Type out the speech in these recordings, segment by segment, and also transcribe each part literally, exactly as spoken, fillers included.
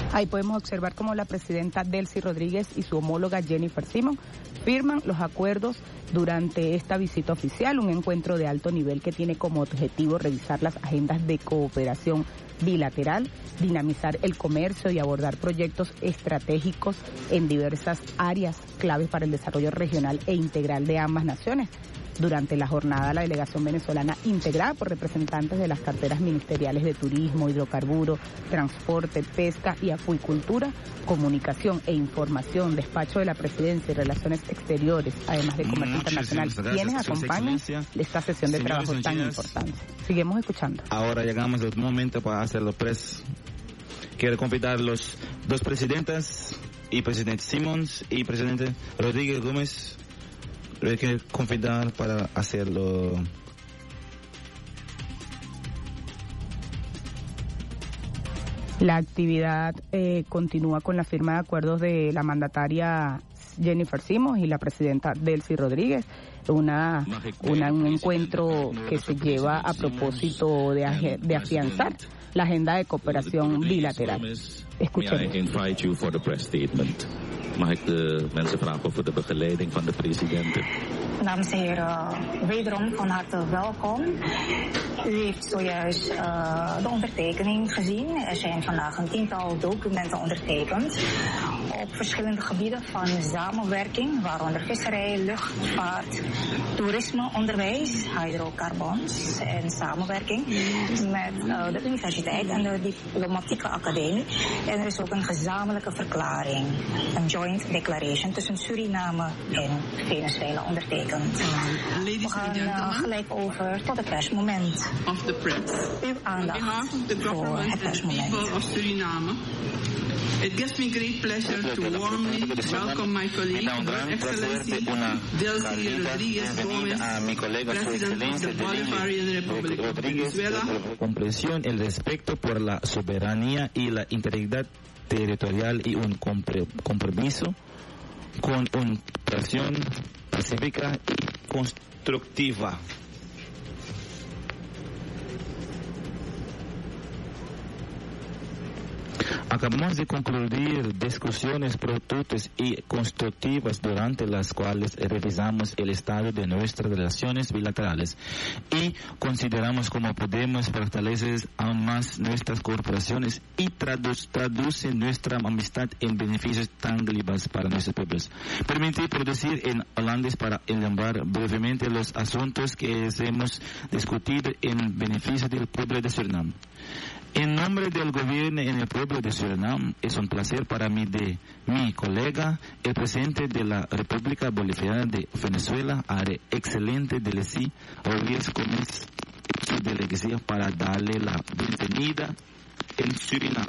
Ahí podemos observar cómo la presidenta Delcy Rodríguez y su homóloga Jennifer Simon firman los acuerdos durante esta visita oficial, un encuentro de alto nivel que tiene como objetivo revisar las agendas de cooperación bilateral, dinamizar el comercio y abordar proyectos estratégicos en diversas áreas claves para el desarrollo regional e integral de ambas naciones. Durante la jornada, la delegación venezolana, integrada por representantes de las carteras ministeriales de Turismo, Hidrocarburos, Transporte, Pesca y Acuicultura, Comunicación e Información, Despacho de la Presidencia y Relaciones Exteriores, además de Comercio Internacional, quienes acompañan esta sesión de trabajo tan importante. Seguimos escuchando. Ahora llegamos al momento para hacerlo pres. Quiero convidar los dos presidentes, y presidente Simons y presidente Rodríguez Gómez, hay que convidar para hacerlo. La actividad eh, continúa con la firma de acuerdos de la mandataria Jennifer Simons y la presidenta Delcy Rodríguez. Una, una, un encuentro que se lleva a propósito de, de afianzar la agenda de cooperación bilateral. Escuchemos. Mag ik de mensen vragen over de begeleiding van de president? Dames en heren, wederom van harte welkom. U heeft zojuist uh, de ondertekening gezien. Er zijn vandaag een tiental documenten ondertekend op verschillende gebieden van samenwerking, waaronder visserij, luchtvaart, toerisme, onderwijs, hydrocarbons en samenwerking met uh, de universiteit en de diplomatieke academie. En er is ook een gezamenlijke verklaring, een joint declaration tussen Suriname en Venezuela ondertekend. Uh, We gaan uh, gelijk over tot het persmoment. Of the press. Uw aandacht voor het persmoment. Of Suriname. It gives me great pleasure to warmly welcome my colleague, Her Excellency Delcy Rodríguez Gómez, President of the Bolivarian Republic of Venezuela. Comprensión, el respeto por la soberanía y la integridad territorial y un compromiso con una cooperación pacífica y constructiva. Acabamos de concluir discusiones productivas y constructivas durante las cuales revisamos el estado de nuestras relaciones bilaterales y consideramos cómo podemos fortalecer aún más nuestras corporaciones y tradu- traducir nuestra amistad en beneficios tangibles para nuestros pueblos. Permití producir en holandés para enumerar brevemente los asuntos que hemos discutido en beneficio del pueblo de Surinam. En nombre del gobierno en el pueblo de Surinam, es un placer para mí de mi colega, el presidente de la República Bolivariana de Venezuela, Are excelente Delcy Rodríguez Gómez, su delegación para darle la bienvenida en Surinam.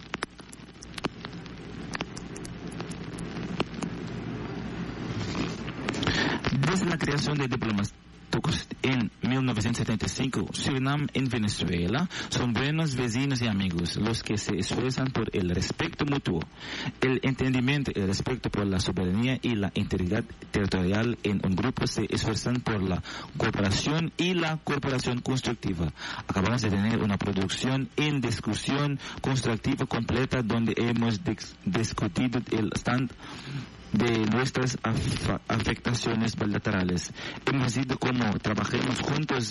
Desde la creación de diplomacia en mil novecientos setenta y cinco, Surinam y Venezuela son buenos vecinos y amigos, los que se esfuerzan por el respeto mutuo, el entendimiento, el respeto por la soberanía y la integridad territorial. En un grupo se esfuerzan por la cooperación y la cooperación constructiva. Acabamos de tener una producción en discusión constructiva completa donde hemos dis- discutido el stand de nuestras af- afectaciones bilaterales. Hemos decidido cómo trabajemos juntos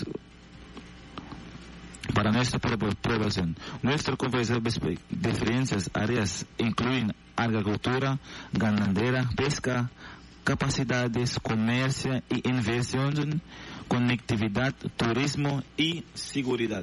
para nuestra población. Nuestras diferentes áreas incluyen agricultura, ganadera, pesca, capacidades, comercio y inversión, conectividad, turismo y seguridad.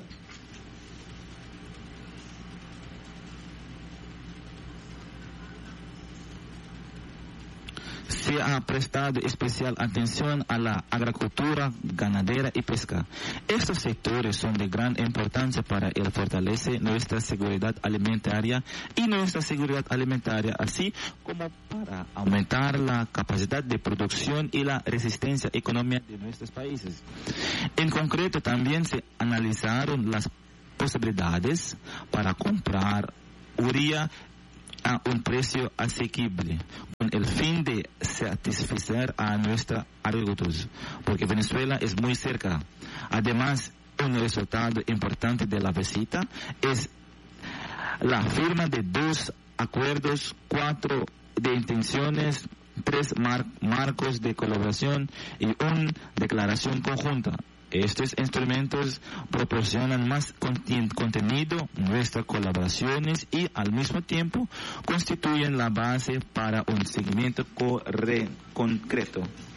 Se ha prestado especial atención a la agricultura, ganadera y pesca. Estos sectores son de gran importancia para el fortalecer nuestra seguridad alimentaria y nuestra seguridad alimentaria, así como para aumentar la capacidad de producción y la resistencia económica de nuestros países. En concreto, también se analizaron las posibilidades para comprar urea a un precio asequible, con el fin de satisfacer a nuestra agricultura, porque Venezuela es muy cerca. Además, un resultado importante de la visita es la firma de dos acuerdos, cuatro de intenciones, tres mar- marcos de colaboración y una declaración conjunta. Estos instrumentos proporcionan más conten- contenido, nuestras colaboraciones y al mismo tiempo constituyen la base para un seguimiento corre- concreto.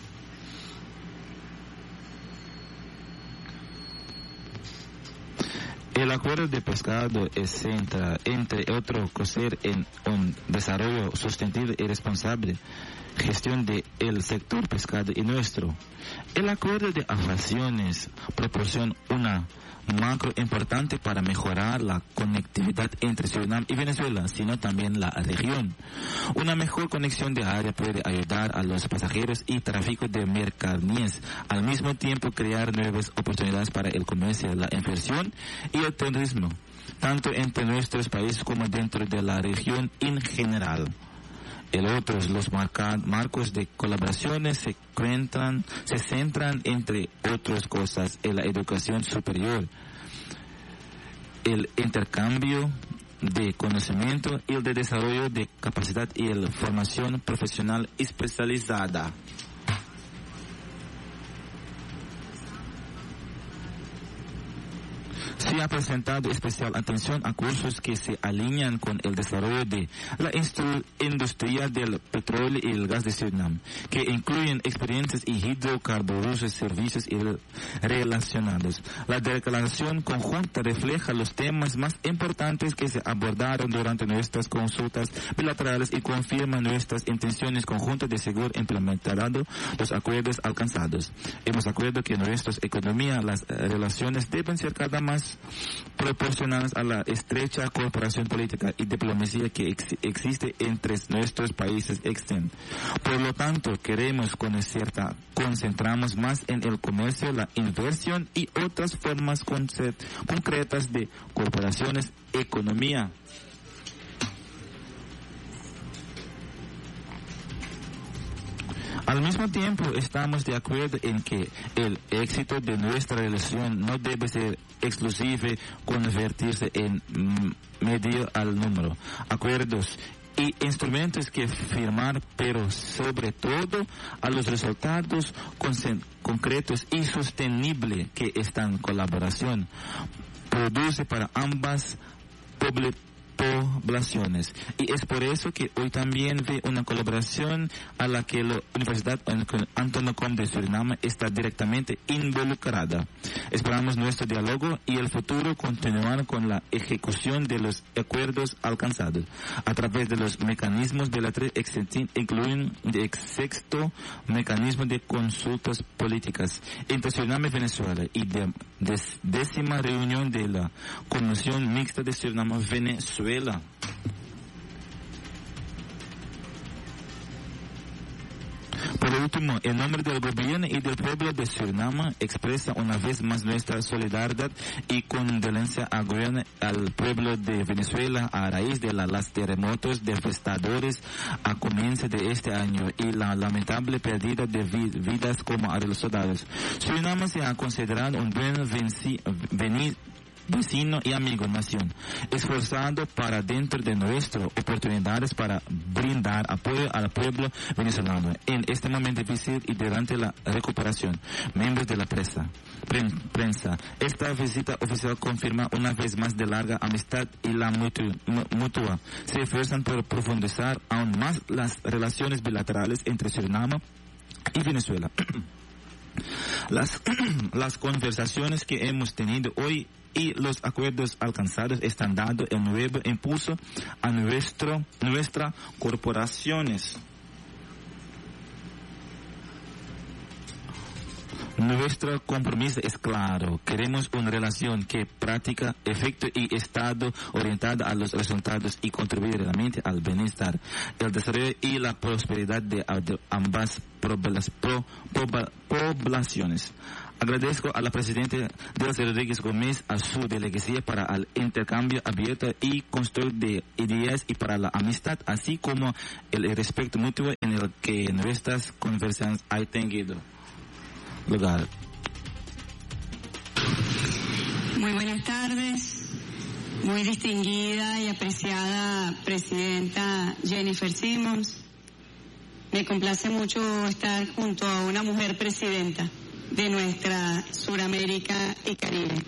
El acuerdo de pescado es centra, entre otros, crecer en un desarrollo sostenible y responsable, gestión del el sector pescado y nuestro. El acuerdo de asociaciones proporciona una macro importante para mejorar la conectividad entre Surinam y Venezuela, sino también la región. Una mejor conexión de área puede ayudar a los pasajeros y tráfico de mercancías, al mismo tiempo crear nuevas oportunidades para el comercio, la inversión y el turismo, tanto entre nuestros países como dentro de la región en general. El otro, los marca, marcos de colaboraciones se, cuentan, se centran, entre otras cosas, en la educación superior, el intercambio de conocimiento y el de desarrollo de capacidad y la formación profesional especializada. Se ha presentado especial atención a cursos que se alinean con el desarrollo de la industria del petróleo y el gas de Surinam, que incluyen experiencias y hidrocarburos, servicios y relacionados. La declaración conjunta refleja los temas más importantes que se abordaron durante nuestras consultas bilaterales y confirma nuestras intenciones conjuntas de seguir implementando los acuerdos alcanzados. Hemos acordado que en nuestras economías las relaciones deben ser cada más proporcionadas a la estrecha cooperación política y diplomacia que ex existe entre nuestros países externos. Por lo tanto, queremos conocer, concentramos más en el comercio, la inversión y otras formas concretas de cooperaciones, economía. Al mismo tiempo, estamos de acuerdo en que el éxito de nuestra relación no debe ser exclusivo, convertirse en medir al número, acuerdos y instrumentos que firmar, pero sobre todo a los resultados concretos y sostenibles que esta colaboración produce para ambas poblaciones. poblaciones. Y es por eso que hoy también ve una colaboración a la que la Universidad Antonocom de Surinam está directamente involucrada. Esperamos nuestro diálogo y el futuro continuar con la ejecución de los acuerdos alcanzados a través de los mecanismos de la tres incluyen el sexto mecanismo de consultas políticas entre Surinam y Venezuela y de, de décima reunión de la Comisión Mixta de Surinam-Venezuela. Por último, en nombre del gobierno y del pueblo de Surinam, expresa una vez más nuestra solidaridad y condolencia al gobierno, al pueblo de Venezuela a raíz de la, los terremotos devastadores a comienzo de este año y la lamentable pérdida de vi, vidas como a los soldados. Surinam se ha considerado un buen venci, venir vecino y amigo nación, esforzando para dentro de nuestras oportunidades para brindar apoyo al pueblo venezolano en este momento difícil y durante la recuperación. Miembros de la prensa, prensa, esta visita oficial confirma una vez más de larga amistad y la mutua, mutua. Se esfuerzan por profundizar aún más las relaciones bilaterales entre Surinam y Venezuela. Las, las conversaciones que hemos tenido hoy y los acuerdos alcanzados están dando el nuevo impulso a nuestro, nuestras corporaciones. Nuestro compromiso es claro. Queremos una relación que practica efecto y estado orientada a los resultados y contribuye realmente al bienestar, el desarrollo y la prosperidad de ambas poblaciones. Agradezco a la presidenta Delcy Rodríguez Gómez, a su delegación para el intercambio abierto y construir de ideas y para la amistad, así como el respeto mutuo en el que nuestras conversaciones han tenido lugar. Muy buenas tardes. muy distinguida y apreciada presidenta Jennifer Simmons, me complace mucho estar junto a una mujer presidenta de nuestra Suramérica y Caribe.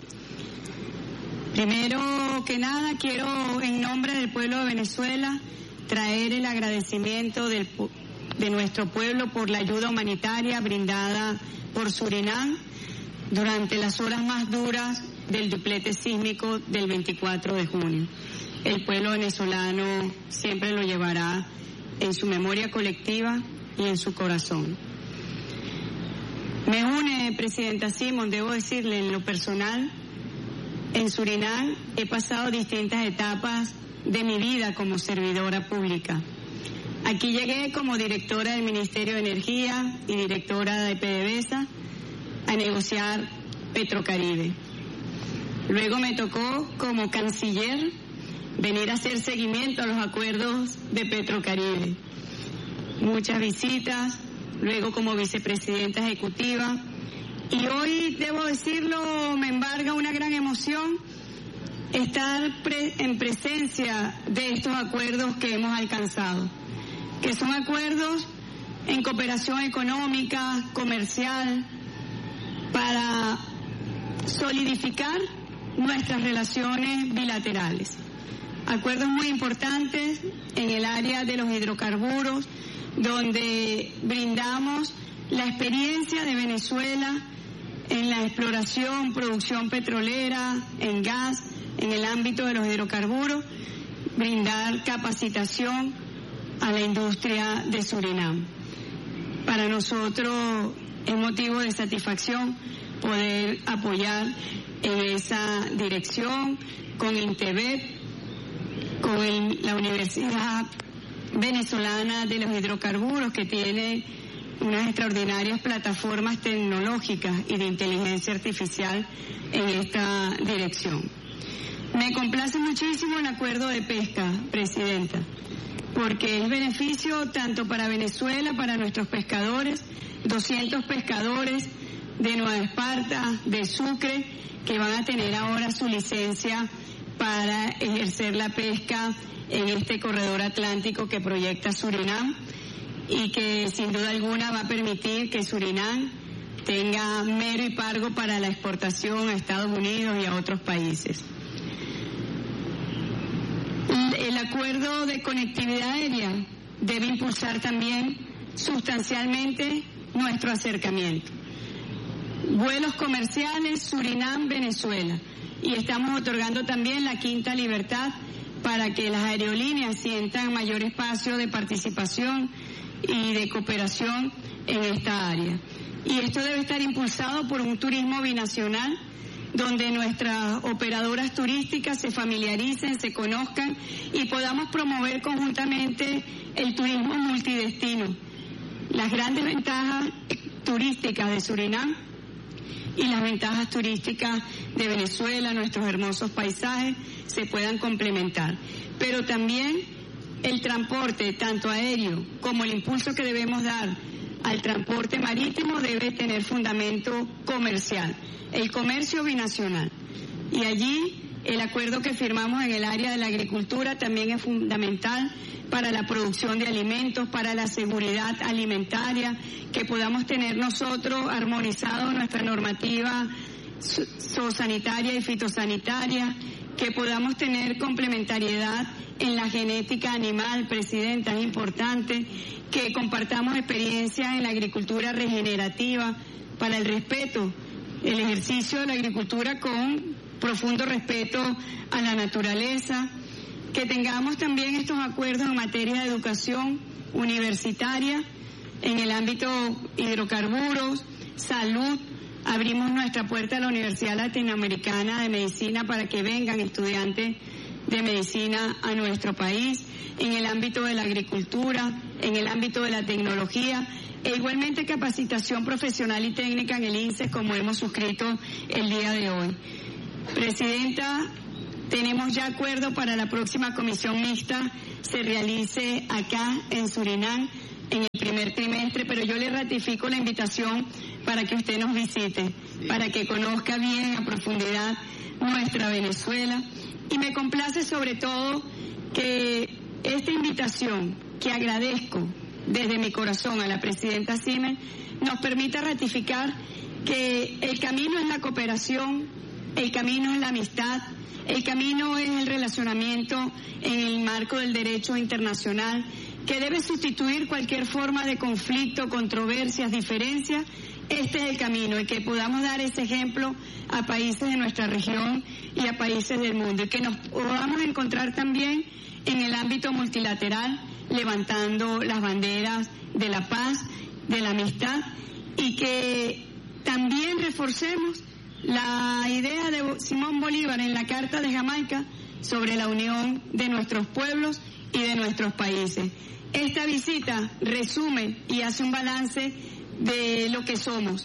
Primero que nada, quiero, en nombre del pueblo de Venezuela, traer el agradecimiento del, de nuestro pueblo por la ayuda humanitaria brindada por Surinam durante las horas más duras del duplete sísmico del veinticuatro de junio. El pueblo venezolano siempre lo llevará en su memoria colectiva y en su corazón. Me une, presidenta Simmons, debo decirle, en lo personal, en Surinam he pasado distintas etapas de mi vida como servidora pública. Aquí llegué como directora del Ministerio de Energía y directora de PDVSA a negociar Petrocaribe. Luego me tocó como canciller venir a hacer seguimiento a los acuerdos de Petrocaribe. Muchas visitas, luego como vicepresidenta ejecutiva. Y hoy, debo decirlo, me embarga una gran emoción estar pre- en presencia de estos acuerdos que hemos alcanzado, que son acuerdos en cooperación económica, comercial, para solidificar nuestras relaciones bilaterales. Acuerdos muy importantes en el área de los hidrocarburos, donde brindamos la experiencia de Venezuela en la exploración, producción petrolera, en gas, en el ámbito de los hidrocarburos, brindar capacitación a la industria de Surinam. Para nosotros es motivo de satisfacción poder apoyar en esa dirección con INTEBET, con el, la Universidad Venezolana de los Hidrocarburos, que tiene unas extraordinarias plataformas tecnológicas y de inteligencia artificial en esta dirección. Me complace muchísimo el acuerdo de pesca, presidenta, porque es beneficio tanto para Venezuela, para nuestros pescadores, doscientos pescadores de Nueva Esparta, de Sucre, que van a tener ahora su licencia para ejercer la pesca en este corredor atlántico que proyecta Surinam, y que sin duda alguna va a permitir que Surinam tenga mero y pargo para la exportación a Estados Unidos y a otros países. El acuerdo de conectividad aérea debe impulsar también sustancialmente nuestro acercamiento. Vuelos comerciales Surinam-Venezuela, y estamos otorgando también la quinta libertad para que las aerolíneas sientan mayor espacio de participación y de cooperación en esta área. Y esto debe estar impulsado por un turismo binacional, donde nuestras operadoras turísticas se familiaricen, se conozcan y podamos promover conjuntamente el turismo multidestino. Las grandes ventajas turísticas de Surinam y las ventajas turísticas de Venezuela, nuestros hermosos paisajes, se puedan complementar. Pero también el transporte, tanto aéreo como el impulso que debemos dar al transporte marítimo, debe tener fundamento comercial, el comercio binacional. Y allí el acuerdo que firmamos en el área de la agricultura también es fundamental para la producción de alimentos, para la seguridad alimentaria, que podamos tener nosotros armonizado nuestra normativa zoosanitaria y fitosanitaria, que podamos tener complementariedad en la genética animal, presidenta, es importante que compartamos experiencias en la agricultura regenerativa para el respeto, el ejercicio de la agricultura con profundo respeto a la naturaleza, que tengamos también estos acuerdos en materia de educación universitaria, en el ámbito hidrocarburos, salud. Abrimos nuestra puerta a la Universidad Latinoamericana de Medicina para que vengan estudiantes de medicina a nuestro país, en el ámbito de la agricultura, en el ámbito de la tecnología, e igualmente capacitación profesional y técnica en el I N S E E, como hemos suscrito el día de hoy. Presidenta, tenemos ya acuerdo para la próxima comisión mixta se realice acá en Surinam en el primer trimestre, pero yo le ratifico la invitación para que usted nos visite, para que conozca bien a profundidad nuestra Venezuela Y me complace sobre todo que esta invitación, que agradezco desde mi corazón a la presidenta Siemens, nos permita ratificar que el camino es la cooperación, el camino es la amistad, el camino es el relacionamiento en el marco del derecho internacional, que debe sustituir cualquier forma de conflicto, controversias, diferencias. Este es el camino, y que podamos dar ese ejemplo a países de nuestra región y a países del mundo, y que nos podamos encontrar también en el ámbito multilateral, levantando las banderas de la paz, de la amistad, y que también reforcemos la idea de Simón Bolívar en la Carta de Jamaica sobre la unión de nuestros pueblos y de nuestros países. Esta visita resume y hace un balance de lo que somos,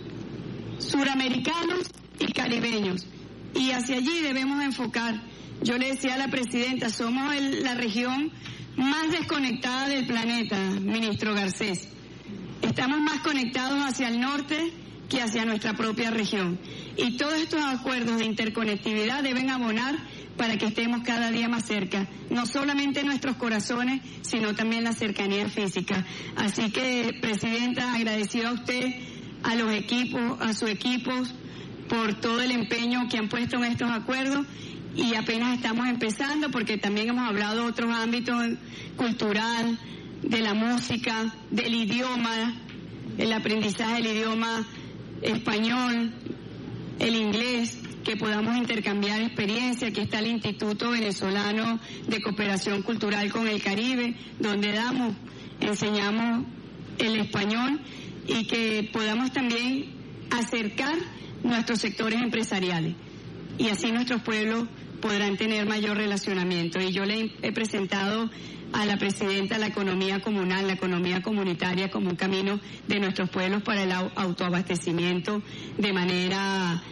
suramericanos y caribeños, y hacia allí debemos enfocar. Yo le decía a la presidenta, somos el, la región más desconectada del planeta, ministro Garcés. Estamos más conectados hacia el norte que hacia nuestra propia región. Y todos estos acuerdos de interconectividad deben abonar para que estemos cada día más cerca, no solamente en nuestros corazones, sino también la cercanía física. Así que, presidenta, agradecido a usted, a los equipos, a sus equipos, por todo el empeño que han puesto en estos acuerdos, y apenas estamos empezando, porque también hemos hablado de otros ámbitos cultural, de la música, del idioma, el aprendizaje del idioma español, el inglés, que podamos intercambiar experiencias. Aquí está el Instituto Venezolano de Cooperación Cultural con el Caribe, donde damos, enseñamos el español, y que podamos también acercar nuestros sectores empresariales, y así nuestros pueblos podrán tener mayor relacionamiento. Y yo le he presentado a la presidenta la economía comunal, la economía comunitaria, como un camino de nuestros pueblos para el autoabastecimiento de manera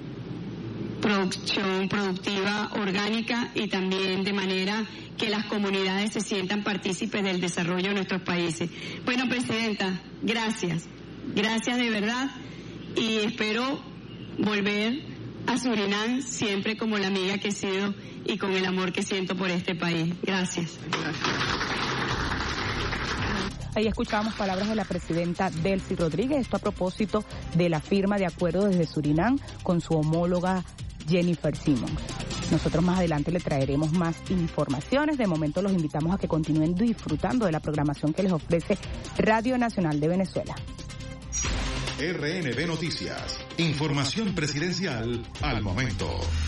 producción productiva orgánica, y también de manera que las comunidades se sientan partícipes del desarrollo de nuestros países. Bueno, presidenta, gracias, gracias de verdad, y espero volver a Surinam siempre como la amiga que he sido y con el amor que siento por este país. Gracias. Ahí escuchábamos palabras de la presidenta Delcy Rodríguez, esto a propósito de la firma de acuerdo desde Surinam con su homóloga Jennifer Simmons. Nosotros más adelante le traeremos más informaciones. De momento los invitamos a que continúen disfrutando de la programación que les ofrece Radio Nacional de Venezuela. R N B Noticias. Información presidencial al momento.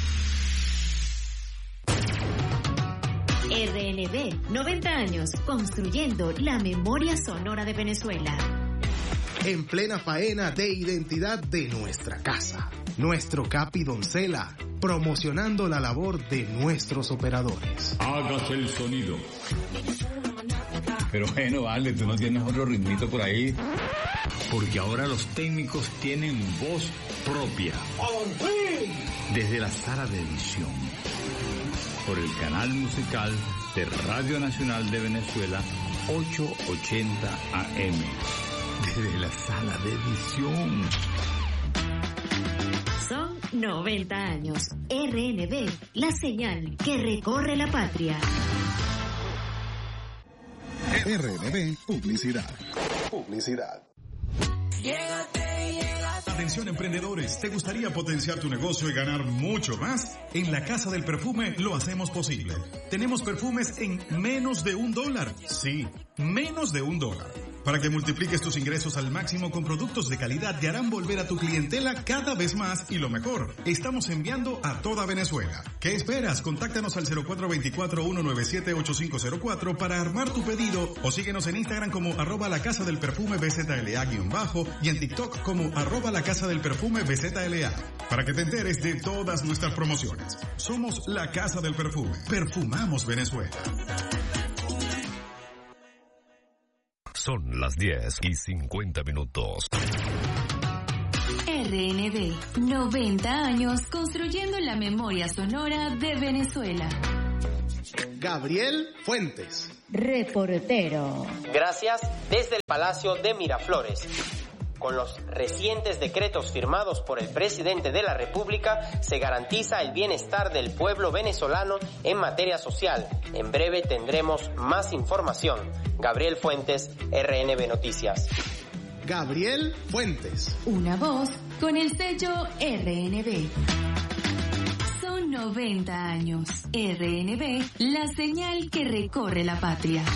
R N B, noventa años, construyendo la memoria sonora de Venezuela. En plena faena de identidad de nuestra casa, nuestro Capi Doncella, promocionando la labor de nuestros operadores. Hágase el sonido. Pero bueno, vale, tú no tienes otro ritmito por ahí. Porque ahora los técnicos tienen voz propia. Desde la sala de edición. Por el canal musical de Radio Nacional de Venezuela, ochocientos ochenta A M. Desde la sala de edición. Son noventa años. R N B, la señal que recorre la patria. R N B Publicidad. Publicidad. Atención emprendedores, ¿te gustaría potenciar tu negocio y ganar mucho más? En la Casa del Perfume lo hacemos posible. Tenemos perfumes en menos de un dólar. Sí, menos de un dólar. Para que multipliques tus ingresos al máximo con productos de calidad que harán volver a tu clientela cada vez más, y lo mejor, estamos enviando a toda Venezuela. ¿Qué esperas? Contáctanos al cero cuatro dos cuatro, uno nueve siete, ocho cinco cero cuatro para armar tu pedido, o síguenos en Instagram como arroba la casa del perfume B Z L A guión bajo y en TikTok como arroba la casa del perfume B Z L A para que te enteres de todas nuestras promociones. Somos la Casa del Perfume. Perfumamos Venezuela. Son las diez y cincuenta minutos. R N B, noventa años construyendo la memoria sonora de Venezuela. Gabriel Fuentes. Reportero. Gracias desde el Palacio de Miraflores. Con los recientes decretos firmados por el presidente de la República, se garantiza el bienestar del pueblo venezolano en materia social. En breve tendremos más información. Gabriel Fuentes, R N B Noticias. Gabriel Fuentes. Una voz con el sello R N B. Son noventa años. R N B, la señal que recorre la patria.